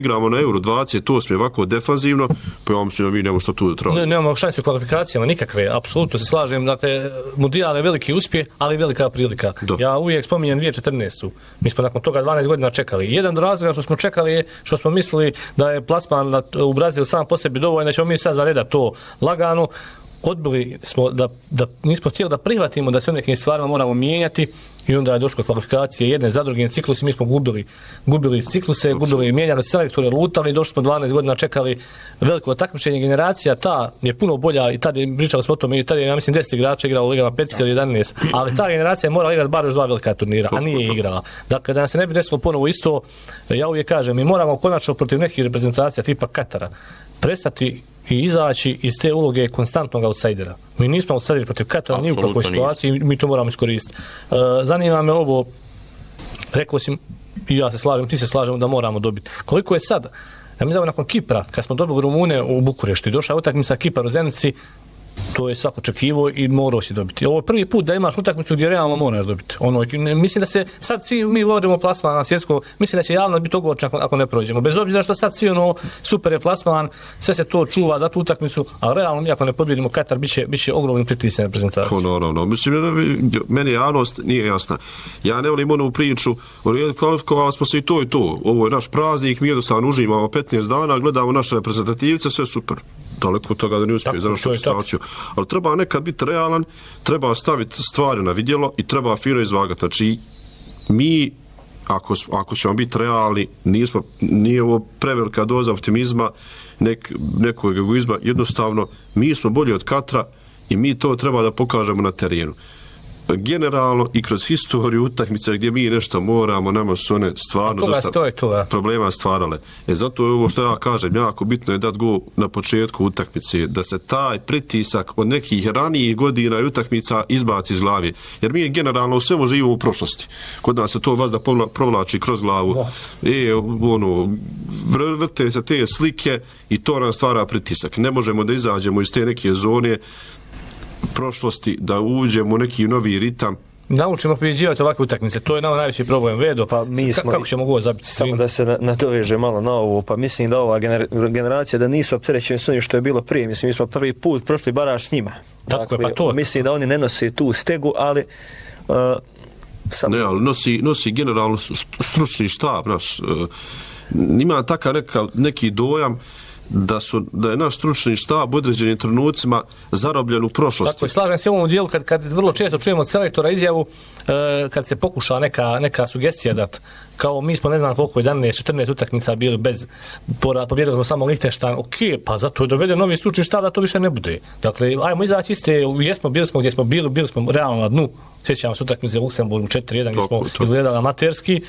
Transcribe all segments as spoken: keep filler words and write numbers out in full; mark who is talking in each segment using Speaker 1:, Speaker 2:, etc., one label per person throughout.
Speaker 1: igramo na Euro dvadeset osam ovako defanzivno, pa ja mislim da mi nemamo što tu da treba.
Speaker 2: Ne, nemamo šanse u kvalifikacijama, nikakve, apsolutno se slažem. Dakle, Mundijal je veliki uspjeh, ali velika prilika. Do. Ja uvijek spominjem dvije tisuće četrnaestu. Mi smo nakon toga dvanaest godina čekali. Jedan od razloga što smo čekali je što smo mislili da je plasman u Brazil sam po sebi dovoljno, da ćemo mi sad zaredati to lagano. Odbili smo da, da nismo htjeli da prihvatimo da se u nekim stvarima moramo mijenjati i onda je došlo kvalifikacije jedne za drugim ciklusi, mi smo gubili, gubili cikluse, gubili, mijenjali selektore, lutali, došli smo dvanaest godina, čekali veliko takmičenje, generacija ta je puno bolja i tada je, pričali smo o tome, i tada je, ja mislim, deset igrača igrao u ligama pet ili jedanaest, ali ta generacija je morala igrati bar još dva velika turnira, a nije igrala. Dakle, da nam se ne bi desilo ponovo isto, ja uvijek kažem, mi moramo konačno protiv nekih reprezentacija tipa Katara prestati i izaći iz te uloge konstantnog outsidera. Mi nismo outsideri protiv Katara ni u kakvoj situaciji, mi to moramo iskoristiti. Uh, zanima me ovo, rekao si, i ja se slažem, ti se slažemo da moramo dobiti. Koliko je sad, ja mi znamo nakon Kipra, kad smo dobili Rumune u Bukureštu i došla utakmica Kipar u Zenici, to je svako očekivo i morao si dobiti. Ovo je prvi put da imaš utakmicu gdje realno moraš dobiti. Ono, mislim da se sad svi mi govorimo plasman na svjetsko, mislim da će javno biti ogorčan ako, ako ne prođemo. Bez obzira što sad svi ono super je plasman, sve se to čuva za tu utakmicu, a realno mi ako ne pobjedimo Katar biće biće ogromni pritisak na reprezentaciju.
Speaker 1: No, no, no. Mislim meni javnost nije jasna. Ja ne volim onu priču, kvalifikovali smo se i to i to. Ovo je naš praznik, mi jednostavno uživamo petnaest dana, gledamo naše reprezentativce, sve super. Daleko od toga da ne uspije za našu situaciju. Ali treba nekad biti realan, treba staviti stvari na vidjelo i treba fino izvagati. Znači, mi, ako, ako ćemo biti realni, nismo, nije ovo prevelika doza optimizma, nek, nekog egoizma, jednostavno, mi smo bolji od Katra i mi to treba da pokažemo na terenu. Generalno i kroz historiju utakmice gdje mi nešto moramo, nama su one stvarno dosta
Speaker 2: to je to, ja.
Speaker 1: problema stvarale. E zato je ovo što ja kažem, jako bitno je dati go na početku utakmice, da se taj pritisak od nekih ranijih godina i utakmica izbaci iz glavi. Jer mi generalno u svemu živimo u prošlosti. Kod nas se to vazda provlači kroz glavu. Da. E, ono, vrte se te slike i to nam stvara pritisak. Ne možemo da izađemo iz te neke zone prošlosti, da uđemo u neki novi ritam.
Speaker 2: Naučimo pobjeđivati ovakve utakmice, to je nama najveći problem. Vedo,
Speaker 3: pa mi smo,
Speaker 2: kako ćemo go zabiti?
Speaker 3: Samo da se nadoveže malo na ovo, pa mislim da ova generacija da nisu opterećeni s onim što je bilo prije. Mislim, mi smo prvi put prošli baraž s njima.
Speaker 2: Tako dakle, je, pa to.
Speaker 3: Mislim da oni ne nose tu stegu, ali uh, sam...
Speaker 1: Ne, ali nosi, nosi generalno stručni štab, naš. Uh, ima takav neka, neki dojam da su da je naš stručni štab u određenim trenucima zarobljen u prošlosti.
Speaker 2: Tako je, slažem se u ovom dijelu kad, kad vrlo često čujemo od selektora izjavu e, kad se pokuša neka, neka sugestija dati. Kao mi smo ne znam koliko jedanaest četrnaest utakmica bili bez pora, pobjedili smo samo Lichtenstein. Ok, pa zato je doveden novi stručni štab da to više ne bude. Dakle, ajmo izaći iste, jesmo, bili smo gdje smo bili, bili smo realno na dnu. Sjećamo se utakmice u Luksemburgu četiri jedan gdje smo to. izgledali amaterski,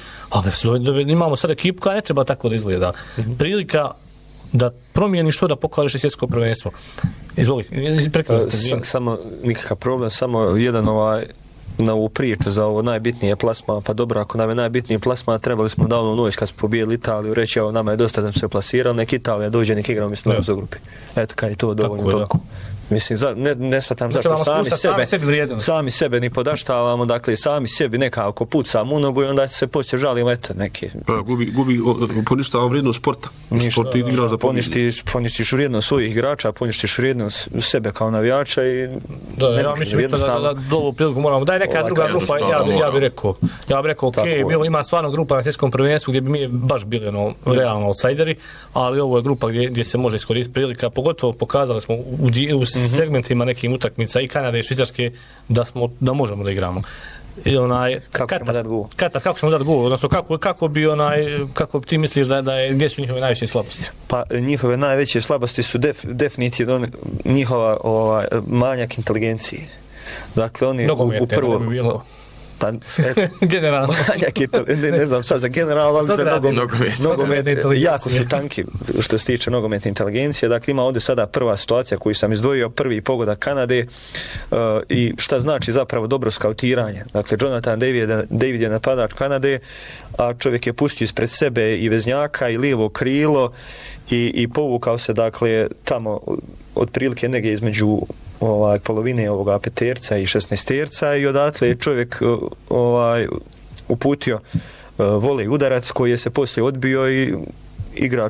Speaker 2: ali imamo sad ekipu koja ne treba tako da izgleda. Mm-hmm. Prilika da promijeniš to da pokažeš svjetsko prvenstvo. Izvoli, prekrasno.
Speaker 3: Sa, samo nikakav problem, samo jedan ovaj na ovu priču za ovo najbitnije plasma, pa dobro, ako nam je najbitniji plasma, trebali smo davno noć kad smo pobijeli Italiju, reći, evo, nama je dosta da se plasirali, nek Italija dođe, nek igramo mislim u grupi. Eto, kad je to dovoljno toliko. Mislim, za, ne, ne shvatam zašto sami sebe, sami, sami sebe ni podaštavamo, dakle, sami sebi nekako pucamo u nogu i onda se poslije žalimo, eto, neke...
Speaker 1: Pa, gubi, gubi, poništava vrijednost sporta. Sport igraš da
Speaker 3: poništiš, poništiš vrijednost svojih igrača, poništiš vrijednost sebe kao navijača i...
Speaker 2: Da, ne, ja mislim da, da, da, da ovu priliku moramo... Daj neka druga grupa, ja, ja bih rekao, ja bih rekao, ok, bilo, ima stvarno grupa na svjetskom prvenstvu gdje bi mi baš bili ono, realno outsideri, ali ovo je grupa gdje, gdje se može iskoristiti prilika, pogotovo pokazali smo u, u segmentima nekim utakmica i Kanade i Švicarske da smo da možemo da igramo. I onaj
Speaker 3: kako Katar, ćemo dati gol?
Speaker 2: Katar, kako ćemo dati gol? Odnosno kako kako bi onaj kako ti misliš da da je, gdje su njihove najveće slabosti?
Speaker 3: Pa njihove najveće slabosti su def, definitivno njihova ovaj manjak inteligencije. Dakle oni
Speaker 2: Nogomet,
Speaker 3: u, u prvom
Speaker 2: bi bilo
Speaker 3: pa
Speaker 2: generalno
Speaker 3: ne, ne znam sad za generalno ali za nogomet nogomet jako su tanki što se tiče nogometne inteligencije. Dakle ima ovdje sada prva situacija koju sam izdvojio, prvi pogodak Kanade uh, i šta znači zapravo dobro skautiranje. Dakle Jonathan David, David je napadač Kanade, a čovjek je pustio ispred sebe i veznjaka i lijevo krilo i, i povukao se dakle tamo otprilike negdje između ovaj polovine ovoga peterca i šesnaesterca i odatle je čovjek ovaj uputio uh, volej udarac koji je se poslije odbio i igrač